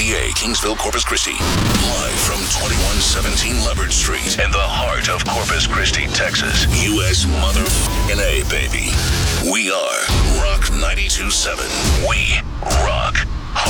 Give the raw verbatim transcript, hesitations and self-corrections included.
P A, Kingsville, Corpus Christi. Live from twenty-one seventeen Leopard Street in the heart of Corpus Christi, Texas. U S motherfucking A, baby. We are Rock ninety-two point seven. We rock.